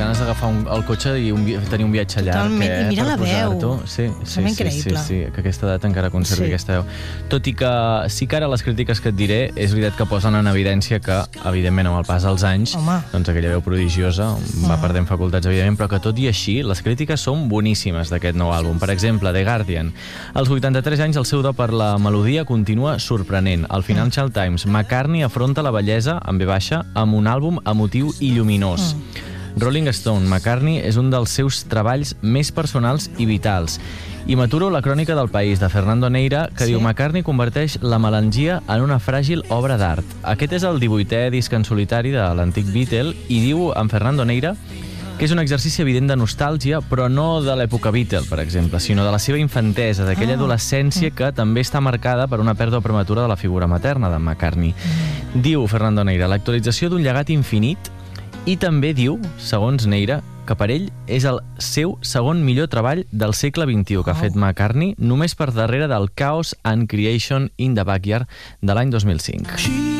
ganes d'agafar el cotxe i tenir un viatge llarg. Totalment. I mira la veu. Sí, increïble. que aquesta edat encara conservi aquesta veu. Tot i que sí que ara les crítiques que et diré és veritat que posen en evidència que, evidentment, amb el pas dels anys, doncs aquella veu prodigiosa va perdent facultats, evidentment, però que tot i així, les crítiques són boníssimes d'aquest nou àlbum. Per exemple, The Guardian. Als 83 anys, el seu do per la melodia continua sorprenent. Al Financial Times, McCartney afronta la bellesa, amb B baixa, amb un àlbum emotiu i lluminós. Rolling Stone, McCartney és un dels seus treballs més personals i vitals. I m'aturo la crònica del País, de Fernando Neira, que diu McCartney converteix la melangia en una fràgil obra d'art. Aquest és el 18è disc en solitari de l'antic Beatle i diu, en Fernando Neira, que és un exercici evident de nostàlgia, però no de l'època Beatle, per exemple, sinó de la seva infantesa, d'aquella adolescència que també està marcada per una pèrdua prematura de la figura materna de McCartney. Diu Fernando Neira, l'actualització d'un llegat infinit, i també diu, segons Neira, que per ell és el seu segon millor treball del segle XXI que ha fet McCartney, només per darrere del Chaos and Creation in the Backyard de l'any 2005.